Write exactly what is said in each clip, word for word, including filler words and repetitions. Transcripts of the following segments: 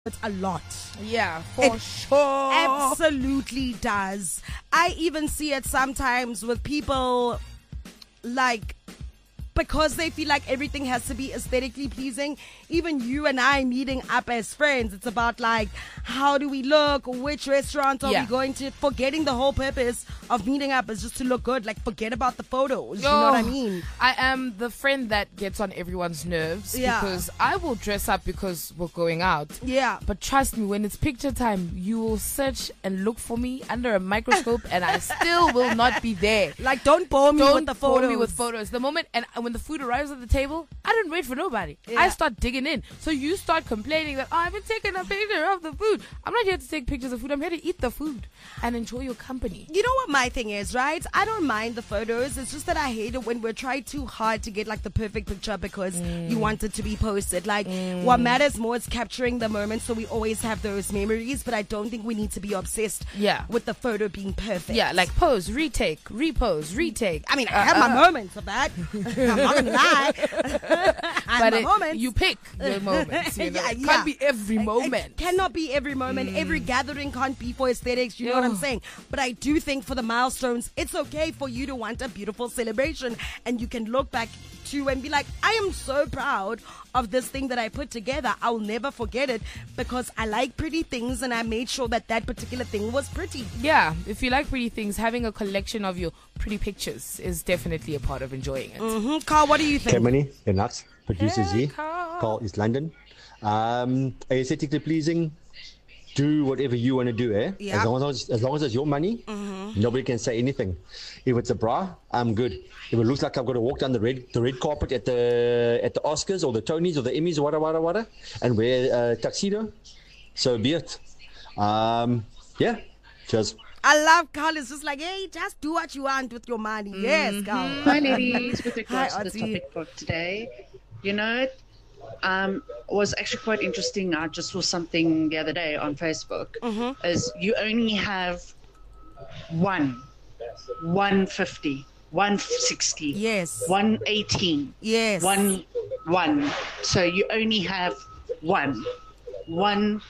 It's a lot. Yeah, for It sure. Absolutely does. I even see it sometimes with people, like, because they feel like everything has to be aesthetically pleasing. Even you and I meeting up as friends, it's about like, how do we look? Which restaurant are Yeah. we going to? Forgetting the whole purpose of meeting up is just to look good. Like, forget about the photos. You know what I Oh, mean? I am the friend that gets on everyone's nerves Yeah. because I will dress up because we're going out. Yeah. But trust me, when it's picture time, you will search and look for me under a microscope and I still will not be there. Like, don't bore me Don't with the bore photos. me with photos. The moment, and when the food arrives at the table, I didn't wait for nobody. Yeah. I start digging in. So you start complaining that, oh, I haven't taken a picture of the food. I'm not here to take pictures of food. I'm here to eat the food and enjoy your company. You know what my thing is, right? I don't mind the photos. It's just that I hate it when we're trying too hard to get like the perfect picture because Mm. you want it to be posted. Like, what matters more is capturing the moment, so we always have those memories. But I don't think we need to be obsessed Yeah. with the photo being perfect. Yeah, like pose, retake, repose, retake. I mean, I Uh, have my uh, moments of that. I'm not gonna lie. I have But my it, moments. you pick your moments. You know? Yeah, It yeah. can't be every It- moment. It cannot be every moment. Every gathering can't be for aesthetics. You know what I'm Yeah. saying? But I do think for the milestones, it's okay for you to want a beautiful celebration, and you can look back to and be like, I am so proud of this thing that I put together. I'll never forget it because I like pretty things, and I made sure that that particular thing was pretty. Yeah, if you like pretty things, having a collection of your pretty pictures is definitely a part of enjoying it. Mm-hmm. Carl, what do you think? Kemani, the nuts, producer Hey, Z, Carl. Carl is London. Um, aesthetically pleasing, do whatever you want to do, eh? Yeah. As long as as long as it's your money, nobody can say anything. If it's a bra, I'm good. If it looks like I've got to walk down the red the red carpet at the at the Oscars or the Tonys or the Emmys or whatever, whatever, whatever, and wear a tuxedo, so be it. Um, yeah, cheers. I love Carl. It's just like, hey, just do what you want with your money. Yes, Carl. Hi, ladies. With regards Hi, to the Auntie. topic for today, you know, it um, was actually quite interesting. I just saw something the other day on Facebook. Is you only have one, one fifty, one sixty, Yes. one eighteen, Yes. one, one. So you only have one, one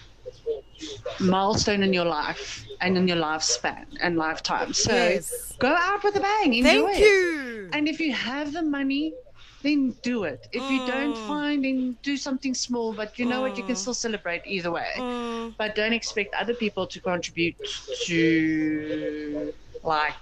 milestone in your life and in your lifespan and lifetime. So Yes. go out with a bang. Enjoy Thank it. you. And if you have the money, then do it. If you don't Mm. find, then do something small. But you know what? You can still celebrate either way. Mm. But don't expect other people to contribute to, like,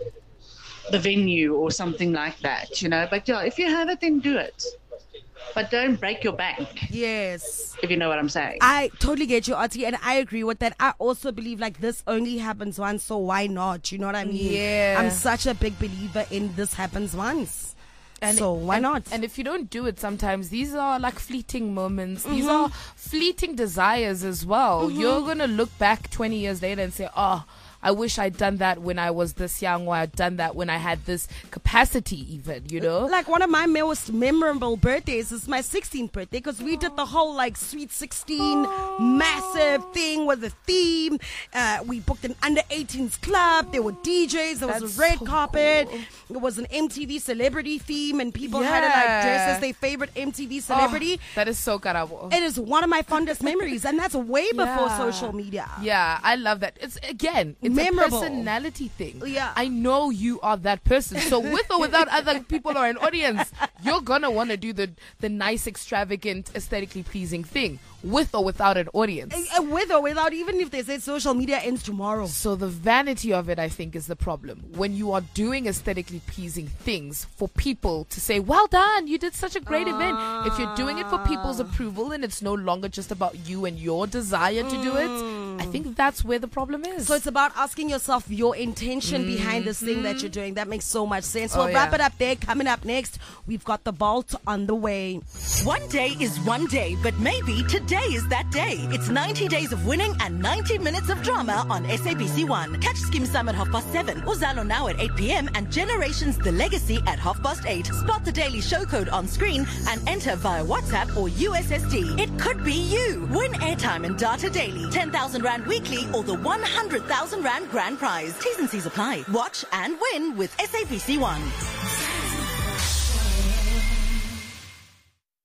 the venue or something like that, you know. But yeah, if you have it, then do it. But don't break your bank, Yes. if you know what I'm saying. I totally get you, Auntie, and I agree with that. I also believe like this only happens once, so why not? You know what I mean? Yeah. I'm such a big believer in this happens once. so why and, not? And if you don't do it sometimes, these are like fleeting moments. These Mm-hmm. are fleeting desires as well. You're going to look back twenty years later and say, oh, I wish I'd done that when I was this young, or I'd done that when I had this capacity even, you know? Like one of my most memorable birthdays is my sixteenth birthday because we did the whole like Sweet sixteen massive thing with a theme. Uh, we booked an under eighteens club. There were D Js. There was That's a red so carpet. cool. It was an M T V celebrity theme, and people had to like dress Yeah. as their favorite M T V Oh, celebrity. that is so karabo. It is one of my fondest memories, and that's way before Yeah. social media. Yeah, I love that. It's again, it's Memorable. a personality thing. Yeah. I know you are that person. So with or without other people or an audience, you're gonna want to do the the nice, extravagant, aesthetically pleasing thing, with or without an audience. Uh, With or without, even if they say social media ends tomorrow. So the vanity of it, I think, is the problem. When you are doing aesthetically pleasing things for people to say, well done, you did such a great event. If you're doing it for people's approval and it's no longer just about you and your desire to do it, I think that's where the problem is. So it's about asking yourself your intention behind this thing that you're doing. That makes so much sense. Oh, We'll wrap yeah. it up there. Coming up next, we've got the vault on the way. One day is one day, but maybe today is that day. It's ninety days of winning and ninety minutes of drama on S A B C one. Catch Skim Sam at half past seven, Uzalo now at eight p.m. and Generations The Legacy at half past eight. Spot the daily show code on screen and enter via WhatsApp or U S S D. It could be you. Win airtime and data daily, ten thousand Rand weekly or the one hundred thousand Rand grand prize. T's and C's apply. Watch and win with S A B C one. This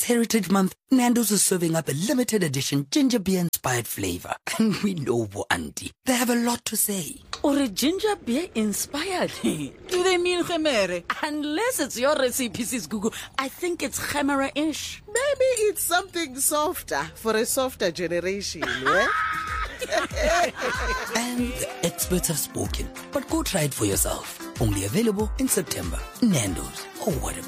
Heritage Month, Nando's is serving up a limited edition ginger beer inspired flavor. And we know Bo Auntie, they have a lot to say. Or a ginger beer inspired? Do they mean Khemere? Unless it's your recipe, Sis Gugu, I think it's Khemera-ish. Maybe it's something softer for a softer generation, yeah? And the experts have spoken, but go try it for yourself. Only available in September. Nando's. Oh, what a